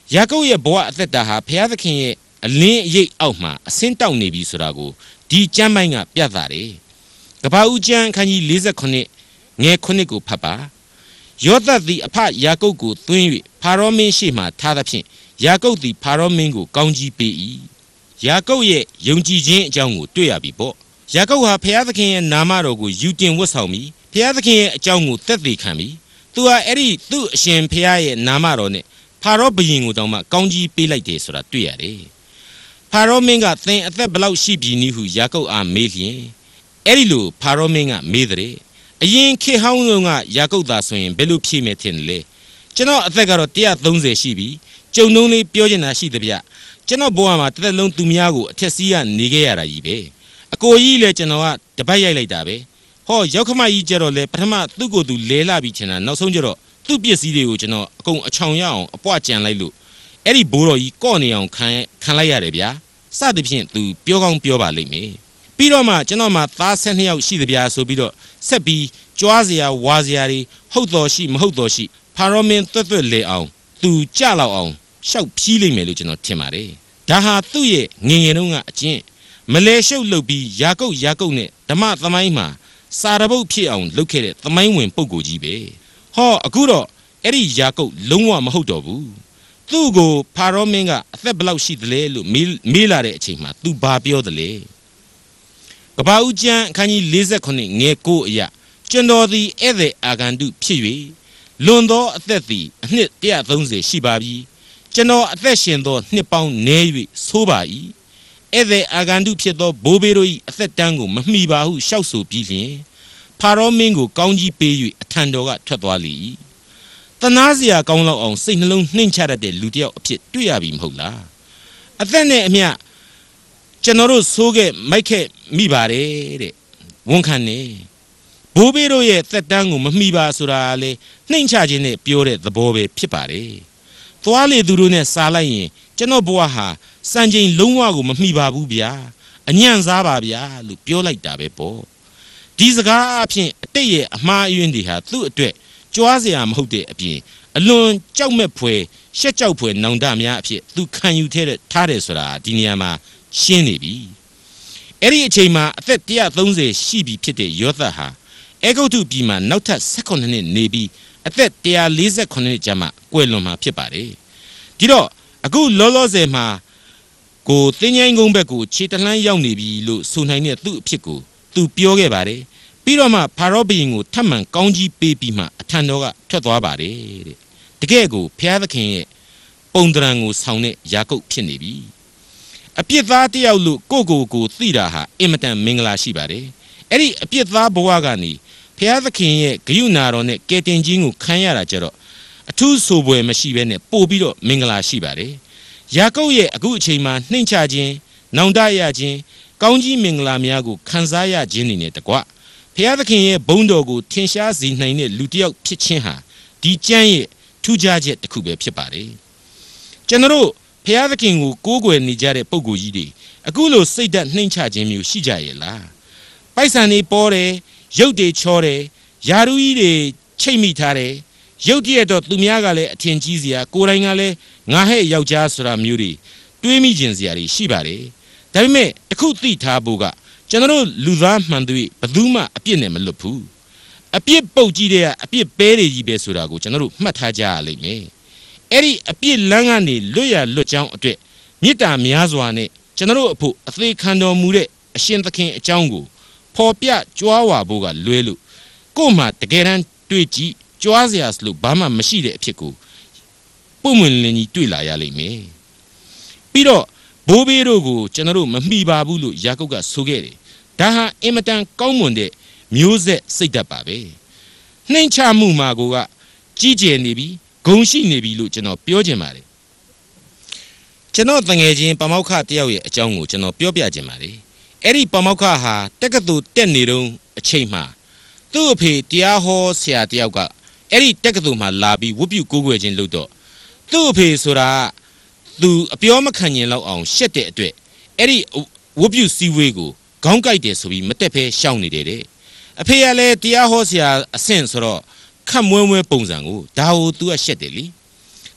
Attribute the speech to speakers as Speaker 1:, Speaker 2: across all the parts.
Speaker 1: Yago ye boa at the ha, Piathakin, a lean ye outma, a sent out nebi surago, di jamanga piathare. Gabaujan can ye laser connect, near conico papa. Yota the apart Yagogo, twin, Paromin shima, Tadapin, Yago the Paromingo, Gonji pe. Yago ye, Yunji Jin Jangu, Tuyabibo. Yago ha Piathakin and Namarogo, Yutin was how me, Piathakin Jangu, Thethy Kami. Tua eri, tu shen Piae Namarone, Parobing Udoma, Gonji pe like this or a tuyare. Parominga think at the below sheep you knew who Yago are million. Erilu, Parominga, Midre. A yin ki haunga Yago da swing, Belu Pimetinle. General Thegaro Tia Thonze Shibi, Joe Noni Piojana Shidabia, General Boama, Telon Tumiago, Tessia, Nigera Ibe. A go ye legenoa, the Baya Dabe. Ho Yokoma Igerole, Pama, Tugo to Lela Bichana, no sonjero, သူပစ္စည်းတွေကိုကျွန်တော်အကုန်အချောင်ရအောင်အပွားကြံလိုက်လို့အဲ့ဒီဘိုးတော်ကြီးကော့နေအောင်ခံလိုက်ရတယ်ဗျာစသဖြင့်သူပြောကောင်းပြောပါလိမ့်မယ်ပြီးတော့မှကျွန်တော်မှသား12ယောက်ရှိသဗျာဆိုပြီးတော့ဆက်ပြီးကြွားစရာဝါစရာတွေဟုတ်တော်ရှိမဟုတ်တော်ရှိဖာရောမင်းတွတ်တွတ်လေအောင်သူကြလောက်အောင်ရှောက်ဖြီးလိမ့်မယ်လို့ကျွန်တော်ထင်ပါတယ်ဒါဟာသူ့ရဲ့ငငယ်တုန်းကအကျင့်မလဲရှုပ်လုပ်ပြီးယာကုတ်နဲ့ဓမ္မသမိုင်းမှာစာရပုတ်ဖြစ်အောင်လုပ်ခဲ့တဲ့သမိုင်းဝင်ပုဂ္ဂိုလ်ကြီးပဲဟောအခုတော့အဲ့ဒီယာကုတ်လုံးဝမဟုတ်တော့ဘူးသူ့ကိုဖာရောမင်းကအသက်ဘယ်လောက်ရှိသလဲလို့မေးလာတဲ့အချိန်မှာသူဘာပြောသလဲကဘာဦးကျမ်းအခန်းကြီး49ငယ်9အရာကျွန်တော်သည်ဧည့်သည်အာဂန္တုဖြစ်၍လွန်သောအသက်သည်အနှစ်130ရှိပါပြီကျွန်တော်အသက်ရှင်သောနှစ်ပေါင်းနည်း၍ဆိုးပါ၏ဧည့်သည်အာဂန္တုဖြစ်သောဘိုးဘေးတို့၏အသက်တန်းကိုမမှီပါဟုရှောက်ဆိုပြီးလျှင်ဖာရောမင်းကိုကောင်းကြီးပေး၍အထံတော်ကထွက်သွားလေ၏တနာစရာကောင်းလောက်အောင်စိတ်နှလုံးနှိမ့်ချတတ်တဲ့လူတစ်ယောက်အဖြစ်တွေ့ရပြီမဟုတ်လားအသက်နဲ့အမျှကျွန်တော်တို့ဆိုးခဲ့မိုက်ခဲ့မိပါတယ်တဲ့ဝန်ခံနေဘိုးဘေးတို့ရဲ့သက်တမ်းကိုမမှီပါဆိုတာလေနှိမ့်ချခြင်းနဲ့ပြောတဲ့သဘောပဲဖြစ်ပါတယ်သွားလေသူတို့နဲ့စားလိုက်ရင်ကျွန်တော်ဘဝဟာစံချိန်လုံးဝကိုမမှီပါဘူးဗျာအညံ့စားပါဗျာလို့ပြောလိုက်တာပဲပေါ့ဒီစကားအဖြစ်အတိတ်ရဲ့အမှားအယွင်းတွေဟာသူ့အတွက်ကြွားစရာမဟုတ်တဲ့အပြင်အလွန်ကြောက်မဲ့ဖွယ်ရှက်ကြောက်ဖွယ်နောင်တများအဖြစ်သူခံယူထားတယ်ဆိုတာဒီနေရာမှာရှင်းနေပြီအဲ့ဒီအချိန်မှာအသက်130ရှိပြီဖြစ်တဲ့ယောသတ်ဟာအေဂုတ်တုပြည်မှာနောက်ထပ်18နှစ်နေပြီးအသက်148နှစ်ကြာမှကွယ်လွန်မှာဖြစ်ပါတယ်ဒီတော့အခုလောလောဆယ်မှာကိုတင်းငိုင်းကုန်းဘက်ကိုခြေတလှမ်းရောက်နေပြီလို့ဆိုနိုင်တဲ့သူ့အဖြစ်ကိုသူပြောခဲ့ပါတယ်ပြီးတော့မှဖာရောဘုရင်ကိုထပ်မံကောင်းကြီးပေးပြီးမှအထံတော်ကထွက်သွားပါတယ်တဲ့တကယ်ကိုဘုရားသခင်ရဲ့ပုံသဏ္ဍာန်ကိုဆောင်တဲ့ယာကုပ်ဖြစ်နေပြီအပြစ်သားတယောက်လို့ကိုသိတာဟာအင်မတန်မင်္ဂလာရှိပါတယ်အဲ့ဒီအပြစ်သားဘဝကနေဘုရားသခင်ရဲ့ဂရုဏာတော်နဲ့ကယ်တင်ခြင်းကိုခံရတာကြတော့အထူးဆိုပွဲမရှိဘဲနဲ့ပို့ပြီးတော့မင်္ဂလာရှိပါတယ်ယာကုပ်ရဲ့အခုအချိန်မှာနှိမ့်ချခြင်းနောင်တရခြင်းကောင်းကြီးမင်္ဂလာများကိုခံစားရခြင်းနေနဲ့တကွဘုရားသခင်ရဲ့ဘုန်းတော်ကိုထင်ရှားစေနိုင်တဲ့လူတစ်ယောက်ဖြစ်ခြင်းဟာဒီကျမ်းရဲ့ထူးခြားချက်တစ်ခုပဲဖြစ်ပါတယ်ကျွန်တော်တို့ဘုရားသခင်ကိုကိုးကွယ်နေကြတဲ့ပုဂ္ဂိုလ်ကြီးတွေအခုလိုစိတ်ဓာတ်နှိမ့်ချခြင်းမျိုးရှိကြရဲ့လားပိုက်ဆံတွေပေါ်တယ်ရုပ်တွေချောတယ်ယာရုကြီးတွေချိတ်မိထားတယ်ရုပ်တရက်တော့သူများကလည်းအထင်ကြီးစရာကိုယ်တိုင်ကလည်းငါဟဲ့ယောက်ျားဆိုတာမျိုးတွေတွေးမိခြင်းစရာတွေရှိပါတယ်ဒါပေမဲ့တခုသိထားဖို့ကကျွန်တော်တို့လူသားမှန်တွေဘယ်သူမှအပြစ်နဲ့မလွတ်ဘူးအပြစ်ပုတ်ကြီးတဲ့အပြစ်ပဲတွေကြီးပဲဆိုတာကိုကျွန်တော်တို့မှတ်ထားကြရလိမ့်မယ်အဲ့ဒီအပြစ်လမ်းကနေလွတ်ရလွတ်ကြောင်းအတွက်မေတ္တာများစွာနဲ့ကျွန်တော်တို့အဖို့အသေးခံတော်မူတဲ့အရှင်သခင်အကြောင်းကိုဖော်ပြကြွားဝါဖို့ကလွဲလို့ကို့မှာတကယ်တမ်းတွေ့ကြည့်ကြွားစရာစလို့ဘာမှမရှိတဲ့အဖြစ်ကိုပုံမှန်လင်းကြီးတွေ့လာရလိမ့်မယ်ပြီးတော့ဘိုးဘေးတို့ကိုကျွန်တော်တို့မမှီပါဘူးလို့ယာကုပ်ကဆိုခဲ့တယ်ဒါဟာအင်မတန်ကောင်းမွန်တဲ့မျိုးဆက်စိတ်ဓာတ်ပါပဲနှိမ့်ချမှုမှာကိုကကြီးကျယ်နေပြီဂုဏ်ရှိနေပြီလို့ကျွန်တော်ပြောချင်ပါတယ်ကျွန်တော်တငယ်ချင်းပမောက္ခတယောက်ရဲ့အကြောင်းကိုကျွန်တော်ပြောပြချင်ပါတယ်အဲ့ဒီပမောက္ခဟာတက္ကသိုလ်တက်နေတုန်းအချိန်မှာသူ့အဖေတရားဟောဆရာတယောက်ကအဲ့ဒီတက္ကသိုလ်မှာလာပြီးဝတ်ပြုကိုးကွယ်ခြင်းလုပ်တော့သူ့အဖေဆိုတာသူအပြောမခံရင်လောက်အောင်ရှက်တဲ့အတွက်အဲ့ဒီဝတ်ပြုစည်းဝေးကိုခေါင်းကိုက်တယ်ဆိုပြီးမတက်ဖဲရှောင်နေတယ်တဲ့အဖေကလည်းတရားဟောဆရာအဆင့်ဆိုတော့ခတ်မွဲမွဲပုံစံကိုဒါကို तू ကရှက်တယ်လေ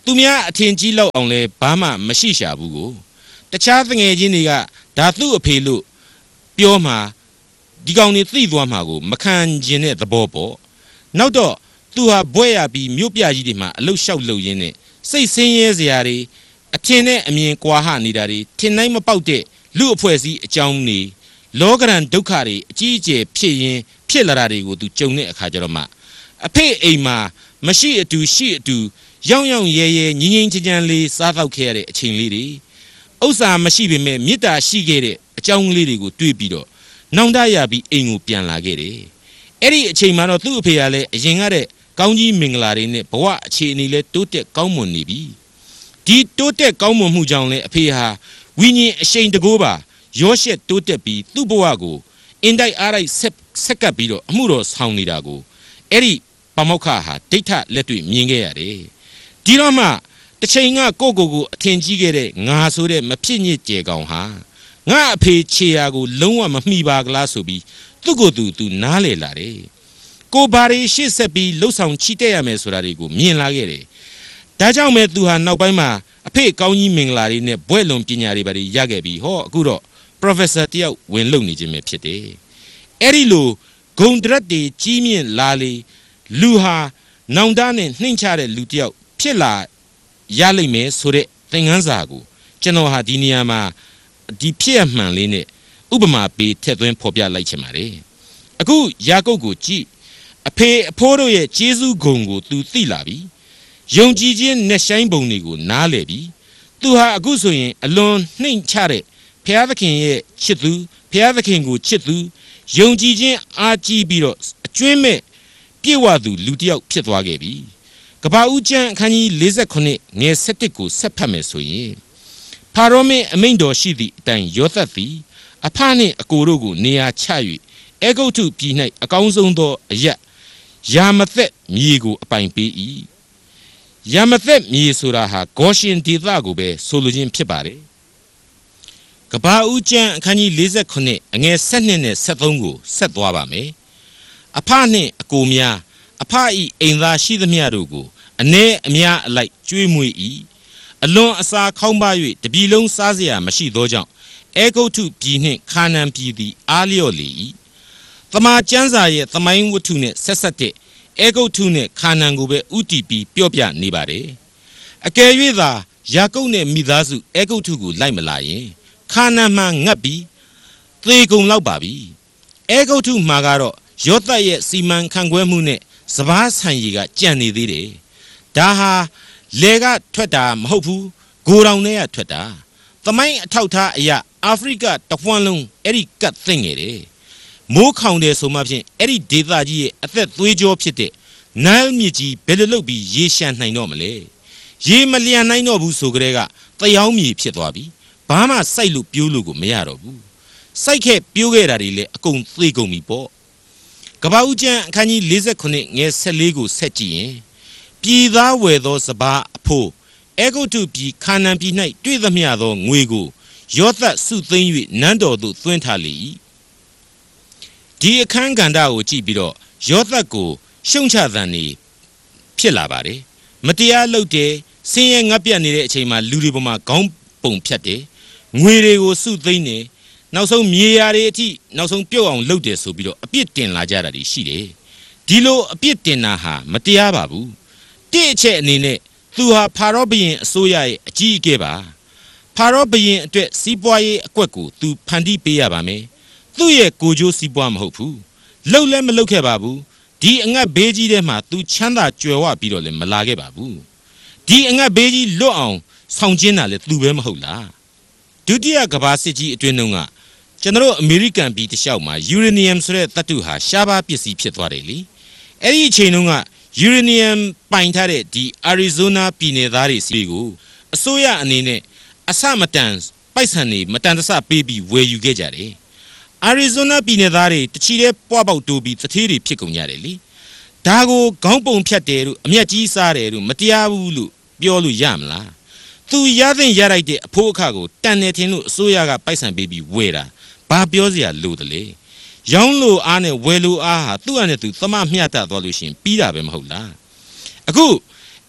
Speaker 1: သူများအထင်ကြီးလောက်အောင်လဲဘာမှမရှိရှာဘူးကိုတခြားငယ်ချင်းတွေကဒါသူ့အဖေလို့ပြောမှဒီကောင်တွေသိသွားမှာကိုမခံကျင်တဲ့သဘောပေါ့နောက်တော့သူဟာဘွဲ့ရပြီးမြို့ပြကြီးတွေမှာအလုရှောက်လုပ်ရင်းနဲ့စိတ်ဆင်းရဲစရာတွေအထင်နဲ့အမြင်ကွာဟနေတာတွေထင်နိုင်မပေါက်တဲ့လူအဖွဲ့အစည်းအကြောင်းတွေလောကရန်ဒုက္ခတွေအကြီးအကျယ်ဖြစ်ရင်ဖြစ်လာတာတွေကိုသူကြုံတဲ့အခါကျတော့မှအဖေအိမ်မှာမရှိအတူရှိအတူရောင်ရောင်ရဲရဲငြင်းငြင်းချမ်းချမ်းလေးစားတော့ခဲ့ရတဲ့အချိန်လေးတွေဥစ္စာမရှိပေမဲ့မေတ္တာရှိခဲ့တဲ့အကြောင်းလေးတွေကိုတွေးပြီးတော့နောင်တရပြီးအိမ်ကိုပြန်လာခဲ့တယ်အဲ့ဒီအချိန်မှာတော့သူ့အဖေကလည်းအရင်ကတဲ့ကောင်းကြီးမင်္ဂလာတွေနဲ့ဘဝအခြေအနေလဲတိုးတက်ကောင်းမွန်နေပြီဒီတိုးတက်ကောင်းမွန်မှုကြောင့်လဲအဖေဟာဝိညာဉ်အရှိန်တကိုးပါရောရှက်တိုးတက်ပြီးသူ့ဘဝကိုအင်တိုက်အားတိုက်ဆက်ကပ်ပြီးတော့အမှုတော်ဆောင်နေတာကိုအဲ့ဒီပမောက္ခဟာဒိဋ္ဌလက်တွေ့မြင်ခဲ့ရတယ်ဒီတော့မှတစ်ချိန်ကကိုအထင်ကြီးခဲ့တဲ့ငါဆိုတဲ့မဖြစ်ညစ်ကြဲကောင်ဟာငါအဖေခြေရာကိုလုံးဝမမှီပါကလားဆိုပြီးသူ့ကိုယ်သူနားလေလာတယ်ကိုဘာတွေရှေ့ဆက်ပြီးလှုပ်ဆောင်ချီတက်ရမယ်ဆိုတာတွေကိုမြင်လာခဲ့တယ်ဒါကြောင့်ပဲသူဟာနောက်ပိုင်းမှာအဖေကောင်းကြီးမင်္ဂလာတွေနဲ့ဘွဲ့လွန်ပညာတွေပါရခဲ့ပြီးဟောအခုတော့ professor တယောက်ဝင်လုပ်နေခြင်းပဲဖြစ်တယ်အဲ့ဒီလိုဂုံတရက်တွေကြီးမြင့်လာလေလူဟာနောင်တနဲ့နှိမ့်ချတဲ့လူတယောက်ဖြစ်လာရလိမ့်မယ်ဆိုတဲ့သင်ခန်းစာကိုကျွန်တော်ဟာဒီနေရာမှာဒီဖြစ်ရမှန်လေးနဲ့ဥပမာပေးထည့်သွင်းဖော်ပြလိုက်ချင်ပါတယ်အခုယာကုပ်ကိုကြည့်အဖေအဖိုးတို့ရဲ့ကျေးဇူးဂုဏ်ကိုသူသိလာပြီယုံကြည်ခြင်းနဲ့ဆိုင်ပုံတွေကိုနားလည်ပြီသူဟာအခုဆိုရင်အလွန်နှိမ့်ချတဲ့ဘုရားသခင်ရဲ့ချစ်သူဘုရားသခင်ကိုချစ်သူယုံကြည်ခြင်းအားကြီးပြီးတော့အကျွမ်းမဲ့ပြေဝသူလူတစ်ယောက်ဖြစ်သွားခဲ့ပြီကပ္ပဦးကျမ်းအခန်းကြီး48ငယ်7ကိုဆက်ဖတ်မယ်ဆိုရင်ဖာရောမင်းအမိန့်တော်ရှိသည့်အတိုင်းယောသတ်သည်အဖနှင့်အကိုတို့ကိုနေရာချ၍အေဂုတ်ထုပြည်၌အကောင်းဆုံးသောအရက်ယာမသက်မြေကိုအပိုင်ပေး၏ယာမသက်မြေဆိုတာဟာဂေါရှင်ဒေသကိုပဲဆိုလိုခြင်းဖြစ်ပါတယ်ကပ္ပဦးကျမ်းအခန်းကြီး48အငယ်7နဲ့73ကိုဆက်သွားပါမယ်အဖနှင့်အကိုများအဖဤအိမ်သားရှိသမျှတို့ကိုအ ਨੇ အများအလိုက်ကျွေးမွေး၏အလွန်အစာခေါင်းပါ၍တပြည်လုံးစားเสียမရှိသောကြောင့်အေဂုတ်ထုပြည်နှင့်ခါနန်ပြည်သည်အားလျော့လေ၏သမာကျမ်းစာရဲ့သမိုင်းဝတ္ထုနဲ့ဆက်ဆက်တဲ့အေဂုတ်ထုနဲ့ခါနန်ကိုပဲဥတီပြီးပြောပြနေပါတယ်အကယ်၍သာယာကုပ်နဲ့မိသားစုအေဂုတ်ထုကိုလိုက်မလာရင်ခါနန်မှငတ်ပြီးသေကုန်လောက်ပါပြီအေဂုတ်ထုမှာကတော့ယောသတ်ရဲ့စီမံခန့်ခွဲမှုနဲ့စပားဆန်ရည်ကကြံနေသေးတယ်ဒါဟာလေကထွက်တာမဟုတ်ဘူးဂိုတောင်ထဲကထွက်တာသမိုင်းအထောက်ထားအရာအာဖရိကတဝန်းလုံးအဲ့ဒီကတ်သိမ့်နေတယ်မိုးခေါင်တယ်ဆိုမှဖြင့်အဲ့ဒီဒေသကြီးရဲ့အသက်သွေးကြောဖြစ်တဲ့နိုင်မြစ်ကြီးဘယ်လိုလုပ်ပြီးရေရှမ်းနိုင်တော့မလဲရေမလျံနိုင်တော့ဘူးဆိုကြတဲ့ကတယောင်းမြေဖြစ်သွားပြီဘာမှစိုက်လို့ပြိုးလို့ကိုမရတော့ဘူးစိုက်ခဲ့ပြိုးခဲ့တာတွေလည်းအကုန်သေကုန်ပြီပေါ့ကပ္ပဦးကျမ်းအခန်းကြီး48ငယ်14ကိုဆက်ကြည့်ရင်ပြည်သားဝယ်သောစပားအဖို့အေဂုတ်ထုပြည်ခါနန်ပြည်၌တွေ့သမျှသောငွေကိုယောသတ်စုသိမ်း၍နန်းတော်သို့သွင်းထားလေ၏ဒီအခန်းကဏ္ဍကိုကြည့်ပြီးတော့ယောသတ်ကိုရှုံချသံနေဖြစ်လာပါတယ်မတရားလုပ်တယ်ဆင်းရဲငတ်ပြတ်နေတဲ့အချိန်မှာလူတွေပေါ်မှာခေါင်းပုံဖြတ်တယ်ငွေတွေကိုစုသိမ်းတယ်နောက်ဆုံးမြေယာတွေအထိနောက်ဆုံးပြုတ်အောင်လုပ်တယ်ဆိုပြီးတော့အပြစ်တင်လာကြတာတွေရှိတယ်ဒီလိုအပြစ်တင်တာဟာမတရားပါဘူးတစ်အချက်အနေနဲ့သူဟာဖာရောဘုရင်အစိုးရရဲ့အကြီးအကဲပါဖာရောဘုရင်အတွက်စီးပွားရေးအကွက်ကိုသူဖန်တီးပေးရပါမယ်သူ့ရဲ့ကိုကျိုးစီးပွားမဟုတ်ဘူးလှုပ်လည်းမလှုပ်ခဲ့ပါဘူးဒီအငတ်ဘေးကြီးထဲမှာသူချမ်းသာကြွယ်ဝပြီးတော့လည်းမလာခဲ့ပါဘူးဒီအငတ်ဘေးကြီးလွတ်အောင်ဆောင်ကျင်းတာလည်းသူပဲမဟုတ်လားဒုတိယကမ္ဘာစစ်ကြီးအတွင်းတုန်းကကျွန်တော်အမေရိကန်ပြည်တလျှောက်မှာယူရေနီယမ်ဆိုတဲ့သတ္တုဟာရှားပါးပစ္စည်းဖြစ်သွားတယ်လေအဲ့ဒီအချိန်တုန်းကယူရေနီယမ်ပိုင်ထားတဲ့ဒီအာရီဇိုနာပြည်နယ်သားတွေစီကိုအစိုးရအနေနဲ့အဆမတန်ပိုက်ဆံတွေမတန်တဆပေးပြီးဝယ်ယူခဲ့ကြတယ်အာရီဇိုနာပြည်နယ်သားတွေတချီတဲ့ပွားပေါက်တိုးပြီးတထေးတွေဖြစ်ကုန်ကြတယ်လေဒါကိုခေါင်းပုံဖြတ်တယ်လို့အမျက်ကြီးစားတယ်လို့မတရားဘူးလို့ပြောလို့ရမလားသူရသင့်ရလိုက်တဲ့အဖိုးအခါကိုတန်နေထင်လို့အစိုးရကပိုက်ဆံပေးပြီးဝယ်တာဘာပြောစရာလို့တလေရောင်းလို့အားနဲ့ဝယ်လို့အားဟာသူ့အနေနဲ့သူသမားမျှတသွားလို့ရှိရင်ပြီးတာပဲမဟုတ်လားအခု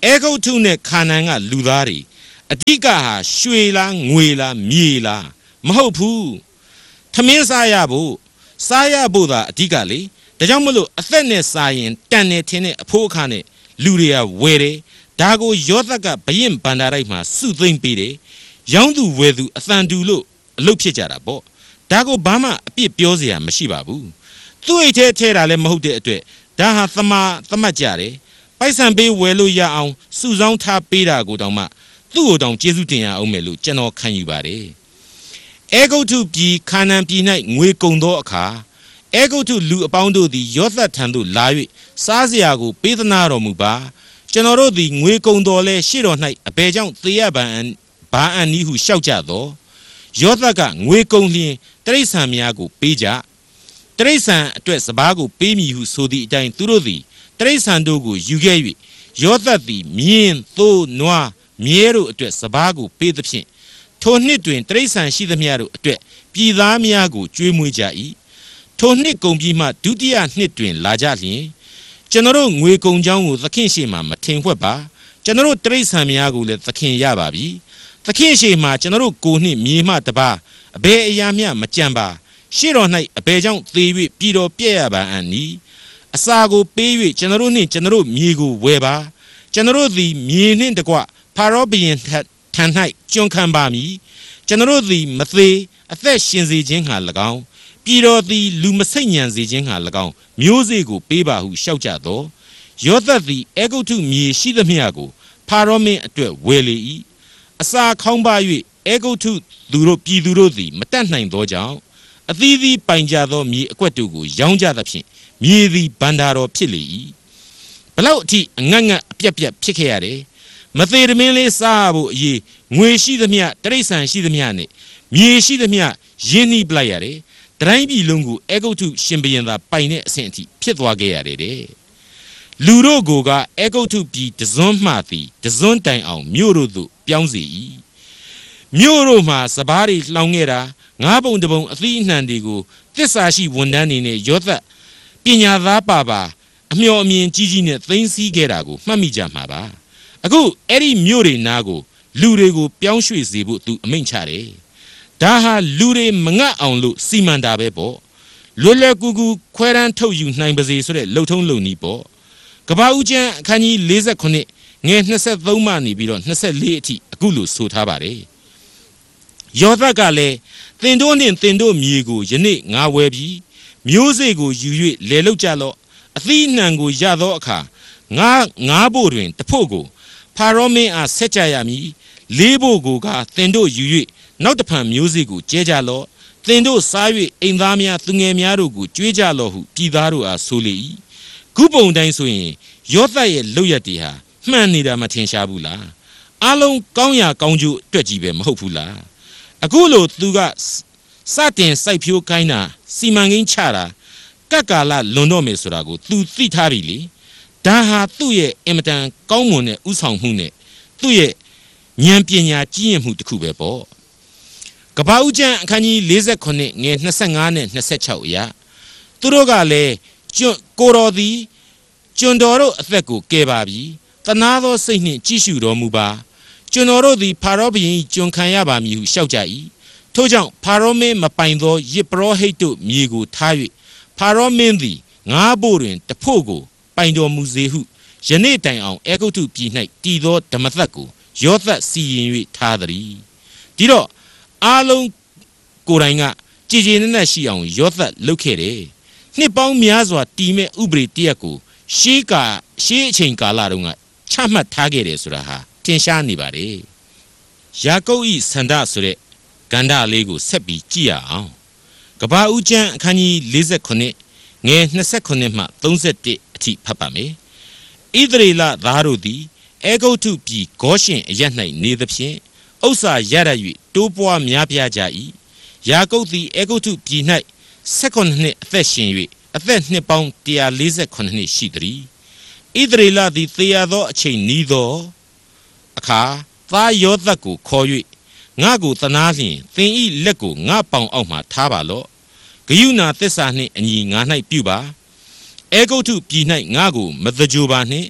Speaker 1: အဲဂုတ်ထုနဲ့ခါနန်ကလူသားတွေအတိကဟာရွှေလားငွေလားမြေလားမဟုတ်ဘူးထမင်းစားရဖို့သာအတိကလေဒါကြောင့်မလို့အသက်နဲ့စားရင်တန်နေထင်းတဲ့အဖိုးအခါနဲ့လူတွေကဝယ်တယ်ဒါကိုယောသက်ကဘရင်ဗန္ဒာရိုက်မှာစုသိမ့်ပေးတယ်ရောင်းသူဝယ်သူအသံတူလို့အလုပ်ဖြစ်ကြတာပေါ့ဒါကိုဘာမှအပြစ်ပြောစရာမရှိပါဘူးသူ့အိတ်ထဲတာလည်းမဟုတ်တဲ့အတွက်ဒါဟာသမတ်ကြတယ်ပိုက်ဆံပေးဝယ်လို့ရအောင်စုဆောင်းထားပေးတာကိုတောင်မှသူ့ကိုတောင်ကျေးဇူးတင်ရအောင်မယ်လို့ကျွန်တော်ခံယူပါတယ်အဲဂုတ်ထုပြည်ခါနန်ပြည်၌ငွေကုန်သောအခါအဲဂုတ်ထုလူအပေါင်းတို့သည်ယောသတ်ထံသို့လာ၍စားစရာကိုပေးသနာတော်မူပါကျွန်တော်တို့သည်ငွေကုန်တော်လဲရှေ့တော်၌အဘယ်ကြောင့်သေရဘာအန်နည်းဟုရှောက်ကြသောယောသတ်ကငွေကုန်လျင်တရိษံများကိုပေးကြတရိษံအတွက်စပါးကိုပေးမည်ဟုဆိုသည့်အတိုင်းသူတို့သည်တရိษံတို့ကိုယူခဲ့၍ယောသတ်သည်မြင်းသိုးနွားမြဲတို့အတွက်စပါးကိုပေးသဖြင့်ထိုနှစ်တွင်တရိษံရှိသမျှတို့အတွက်ပြည်သားများကိုကျွေးမွေးကြ၏ထိုနှစ်ကုန်ပြီးမှဒုတိယနှစ်တွင်လာကြလျင်ကျွန်တော်ငွေကုန်ကြောင်းကိုသခင်ရှေ့မှမထင်ဝှက်ပါကျွန်တော်တရိษံများကိုလည်းသခင်ရပါပြီသခင်ရှေ့မှကျွန်တော်ကိုနှင့်မြေမှတပါအဘယ်အရာမျှမကြံပါရှေ့တော်၌အဘယ်ကြောင့်သေ၍ပြည်တော်ပြည့်ရပါအံ့နီအစာကိုပေး၍ကျွန်တော်နှင့်ကျွန်တော်မြေကိုဝယ်ပါကျွန်တော်သည်မြေနှင့်တကွဖာရောဘုရင်ထံ၌ကျွန်ခံပါမည်ကျွန်တော်သည်မသေးအသက်ရှင်စေခြင်းဟာ၎င်းပြည်တော်သည်လူမစိတ်ညံစေခြင်းဟာ၎င်းမျိုးစေ့ကိုပေးပါဟုရှောက်ကြသောယောသတ်သည်အဲဂုတ်ထုမြေရှိသမျှကိုဖာရောမင်းအတွက်ဝယ်လေ၏အစာခေါင်းပါ၍အဲဂုတ်ထုပြည်သူတို့သည်မတတ်နိုင်သောကြောင့်အသီးသီးပိုင်ကြသောမြေအကွက်တို့ကိုရောင်းကြသဖြင့်မြေသည်ဗန္ဒာတော်ဖြစ်လေ၏ဘလောက်အထိအငတ်အပြက်ဖြစ်ခဲ့ရတယ်မသေးတမင်းလေးစားဖို့အရေးငွေရှိသမျှတရိษံရှိသမျှနဲ့မြေရှိသမျှရင်းနှီးပလိုက်ရတယ်တိုင်းပြည်လုံးကိုအဲဂုတ်ထုရှင်ဘုရင်သာပိုင်တဲ့အဆင့်အထိဖြစ်သွားခဲ့ရတယ်တဲ့လူတို့ကအဲဂုတ်ထုပြည်တစွန်းမှသည်တစွန်းတိုင်အောင်မြို့တို့သို့ပြောင်းစေ၏မြို့တို့မှာစပါးတွေလှောင်ခဲ့တာငါးပုံတပုံအသီးအနှံတွေကိုသစ္စာရှိဝန်ထမ်းတွေနဲ့ယောသတ်ပညာသားပါအမျှော်အမြင်ကြီးနဲ့သိမ်းဆည်းခဲ့တာကိုမှတ်မိကြမှာပါအခုအဲ့ဒီမြို့တွေနားကိုလူတွေကိုပြောင်းရွှေ့စေဖို့သူအမိန့်ချတယ်ဒါဟာလူတွေမငတ်အောင်လို့စီမံတာပဲပေါ့လွယ်လွယ်ကူကူခွဲတန်းထုတ်ယူနိုင်ပါစေဆိုတဲ့လှုပ်ထုံးလုံနည်းပေါ့ကပ္ပဦးကျမ်းအခန်းကြီး49ငယ်23မှနေပြီးတော့24အထိအခုလိုဆိုထားပါတယ်ယောသတ်ကလည်းသင်တို့နှင့်သင်တို့မြေကိုယနေ့ငါဝယ်ပြီးမျိုးစေ့ကိုယူ၍လဲလုကြလော့အသီးအနှံကိုရသောအခါငါဖို့တွင်တဖို့ကိုဖာရောမင်းအားဆက်ကြရမည်လေးဖို့ကိုကသင်တို့ယူ၍နောက်တဖန်မျိုးစေ့ကိုကျဲကြလော့သင်တို့စား၍အိမ်သားများသူငယ်များတို့ကိုကြွေးကြလော့ဟုပြည်သားတို့အားဆိုလေ၏ခုပုံတိုင်းဆိုရင်ယောသတ်ရဲ့လုပ်ရက်တွေဟာမှန်နေတာမထင်ရှားဘူးလားအလုံးကောင်းရာကောင်းကျိုးအတွက်ကြီးပဲမဟုတ်ဘူးလားအခုလိုသူကစတင်စိုက်ဖြိုးခိုင်းတာစီမံကိန်းချတာကတ်ကာလလွန်တော့မယ်ဆိုတာကိုသူသိထားပြီလေဒါဟာသူ့ရဲ့အင်မတန်ကောင်းမွန်တဲ့ဥဆောင်မှုနဲ့သူ့ရဲ့ဉာဏ်ပညာကြီးရင်မှုတစ်ခုပဲပေါ့ကပ္ပဦးကျမ်းအခန်းကြီး49ငယ်25နဲ့26အရာသူတို့ကလည်းကိုတော်သည်ကျွန်တော်တို့အသက်ကိုကယ်ပါပြီတနာသောစိတ်နှင့်ကြည့်ရှုတော်မူပါကျွန်တော်တို့သည်ဖာရောဘုရင်ကျွန်ခံရပါမည်ဟုရှောက်ကြ၏ထို့ကြောင့်ဖာရောမင်းမပိုင်သောယစ်ပရောဟိတ်တို့မြေကိုထား၍ဖာရောမင်းသည်ငါးဖို့တွင်တဖို့ကိုပိုင်တော်မူစေဟုယနေ့တိုင်အောင်အဲဂုတ်ထုပြည်၌တည်သောဓမ္မသက်ကိုယောသတ်စီရင်၍ထားသည်ဒီတော့အားလုံးကိုယ်တိုင်ကကြည်ကြည်နက်နက်ရှိအောင်ယောသတ်လုပ်ခဲ့တယ်နှစ်ပေါင်းများစွာတည်မဲ့ဥပဒေတရက်ကိုရှေးအချိန်ကာလတုန်းကချမှတ်ထားခဲ့တယ်ဆိုတာဟာထင်ရှားနေပါတယ်ယာကုပ်ဤဆန္ဒဆိုတဲ့ကန္ဓာလေးကိုဆက်ပြီးကြည့်ရအောင်ကပ္ပဦးကျမ်းအခန်းကြီး49ငယ်29မှ31အထိဖတ်ပါမယ်ဣသရေလသားတို့သည်အဲဂုတ်ထုပြည်ဂေါရှင်အရပ်၌နေသဖြင့်ဥစ္စာရရ၍တိုးပွားများပြားကြ၏ယာကုပ်သည်အဲဂုတ်ထုပြည်၌18နှစ်အသက်ရှင်၍အသက်နှစ်ပေါင်း148နှစ်ရှိသည်ဣသရေလသည်သေရသောအချိန်နီးသောအခါသားယောသတ်ကိုခေါ်၍ငါကိုသနာလျင်သင်ဤလက်ကိုငါပေါင်အောက်မှထားပါလော့ဂယုဏသစ္စာနှင့်အညီငါ၌ပြုပါအဲဂုတ်ထုပြည်၌ငါကိုမသကြိုပါနှင့်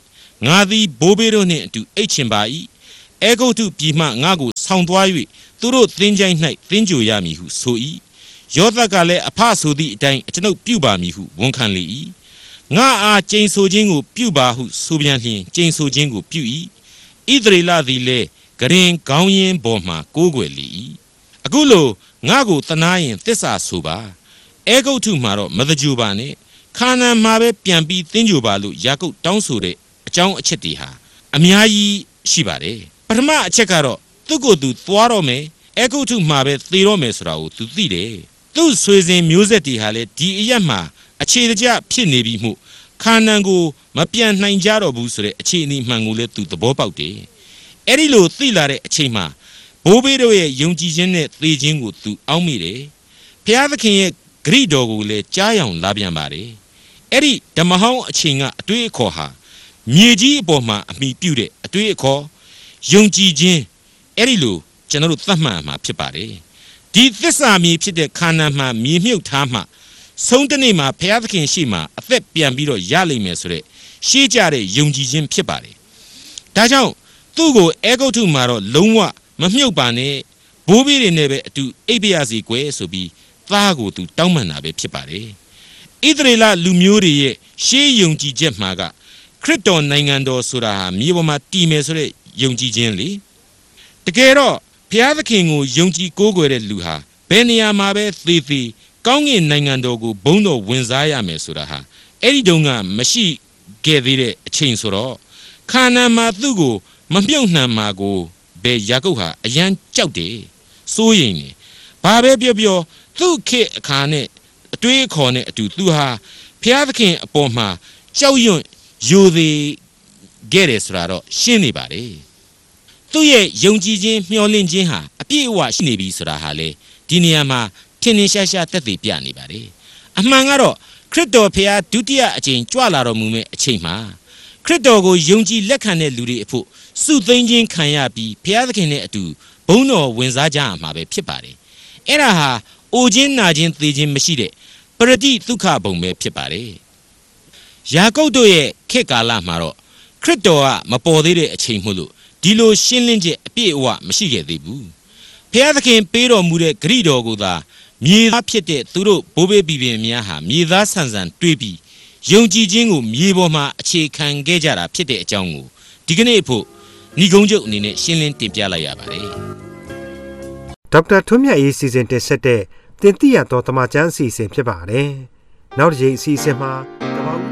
Speaker 1: ငါသည်ဘိုးဘေးတို့နှင့်အတူအိတ်ချင်ပါ၏အဲဂုတ်တုပြည်မှငါကိုဆောင်သွား၍သူတို့သင်္ချိုင်း၌သင်ကြိုရမည်ဟုဆို၏ယောသပ်ကလည်းအဖဆိုသည့်အတိုင်းကျွန်ုပ်ပြုပါမည်ဟုဝန်ခံလေ၏ငါအားကျိန်ဆိုခြင်းကိုပြုပါဟုဆိုပြန်လျှင်ကျိန်ဆိုခြင်းကိုပြု၏ဣသရေလသည်လည်းဂရင်ခေါင်းရင်းပေါ်မှကိုးကွယ်လေ၏အခုလိုငါကိုသနာရင်သစ္စာဆိုပါအဲဂုတ်တုမှာတော့မသကြိုပါနဲ့ခါနာန်မှာပဲပြန်ပြီးသင်ကြိုပါလို့ယာကုပ်တောင်းဆိုတဲ့အကြောင်းအချက်တွေဟာအများကြီးရှိပါတယ်ပထမအချက်ကတော့သူ့ကိုယ်သူသွားတော့မယ်အဲဂုတ်တုမှာပဲသေတော့မယ်ဆိုတာကိုသူသိတယ်သူ့ဆွေစဉ်မျိုးဆက်တွေဟာလည်းဒီအရက်မှာအခြေတကျဖြစ်နေပြီမှုခါနာန်ကိုမပြန်နိုင်ကြတော့ဘူးဆိုတဲ့အခြေအနေမှန်ကိုလည်းသူသဘောပေါက်တယ်အဲ့ဒီလိုသိလာတဲ့အချိန်မှာဘိုးဘေးတို့ရဲ့ယုံကြည်ခြင်းနဲ့သေခြင်းကိုသူအောက်မိတယ်ဖျားသခင်ရဲ့ဂရိတော်ကိုလည်းကြားယောင်လာပြန်ပါတယ်အဲ့ဒီဓမ္မဟောင်းအချိန်ကအတွေ့အခေါ်ဟာမြေကြီးအပေါ်မှာအမိပြုတဲ့အတွေ့အခေါ်ယုံကြည်ခြင်းအဲ့ဒီလိုကျွန်တော်တို့သတ်မှတ်မှာဖြစ်ပါတယ်ဒီသစ္စာမြေဖြစ်တဲ့ခါနာန်မှာမြေမြုပ်ထားမှဆုံးတနေ့မှာဘုရားသခင်ရှိမှအသက်ပြန်ပြီးတော့ရလိမ့်မယ်ဆိုတဲ့ရှေးကြတဲ့ယုံကြည်ခြင်းဖြစ်ပါတယ်ဒါကြောင့်သူ့ကိုအဲဂုတ်တုမှာတော့လုံးဝမမြုပ်ပါနဲ့ဘိုးဘေးတွေနဲ့ပဲအတူအိပ်ပရစီကွယ်ဆိုပြီးသားကိုသူတောင်းပန်တာပဲဖြစ်ပါတယ်ဣသရေလလူမျိုးတွေရဲ့ရှေးယုံကြည်ချက်မှာကခရစ်တော်နိုင်ငံတော်ဆိုတာဟာမြေပေါ်မှာတည်မယ်ဆိုတဲ့ယုံကြည်ခြင်းလေတကယ်တော့ဘုရားသခင်ကိုယုံကြည်ကိုးကွယ်တဲ့လူဟာဘယ်နေရာမှာပဲသေသေးကောင်းကင်နိုင်ငံတော်ကိုဘုန်းတော်ဝင်စားရမယ်ဆိုတာဟာအဲ့ဒီတုန်းကမရှိခဲ့သေးတဲ့အချိန်ဆိုတော့ခါနာန်မှာသူ့ကိုမမြုပ်နှံမှာကိုဘယ်ယာကုပ်ဟာအယံကြောက်တယ်စိုးရိမ်နေဘာပဲပြောပြောသူ့ခေတ်အခါနဲ့အတွေးအခေါ်နဲ့အတူသူဟာဘုရားသခင်အပေါ်မှာကြောက်ရွံ့ယိုသေးခဲ့တယ်ဆိုတာတော့ရှင်းနေပါတယ်သူ့ရဲ့ယုံကြည်ခြင်းမျှော်လင့်ခြင်းဟာအပြည့်အဝရှိနေပြီဆိုတာဟာလေဒီနေရာမှာထင်ထင်ရှားရှားသက်သေပြနေပါတယ်အမှန်ကတော့ခရစ်တော်ဖျားဒုတိယအကြိမ်ကြွလာတော်မူမဲ့အချိန်မှာခရစ်တော်ကိုယုံကြည်လက်ခံတဲ့လူတွေအဖို့စုသိမ်းခြင်းခံရပြီးဖျားသခင်နဲ့အတူဘုန်းတော်ဝင်စားကြရမှာပဲဖြစ်ပါတယ်အဲ့ဒါဟာအိုခြင်းနာခြင်းသေခြင်းမရှိတဲ့ပရတိဒုက္ခဘုံပဲဖြစ်ပါတယ်ယာကုပ်တို့ရဲ့ခေတ်ကာလမှာတော့ခရစ်တော်ကမပေါ်သေးတဲ့အချိန်မို့လို့ဒီလိုရှင်းလင်းချက်အပြည့်အဝမရှိခဲ့သေးဘူးဖျားသခင်ပေးတော်မူတဲ့ဂရိတော်ကိုသာမြေသားဖြစ်တဲ့သူတို့ဘိုးဘေးပြည်ပြင်များဟာမြေသားဆန်ဆန်တွေးပြီးယုံကြည်ခြင်းကိုမြေပေါ်မှာအခြေခံခဲ့ကြတာဖြစ်တဲ့အကြောင်းကိုဒီကနေ့ဖို့ညီကုန်းချုပ်အနေနဲ့ရှင်းလင်းတင်ပြလိုက်ရပါတယ်
Speaker 2: ဒေါက်တာထွန်းမြတ်ရေးစီစဉ်တင်ဆက်တဲ့တင်ပြတော်တမချန်းအစီအစဉ်ဖြစ်ပါတယ်နောက်တစ်ချိန်အစီအစဉ်မှာ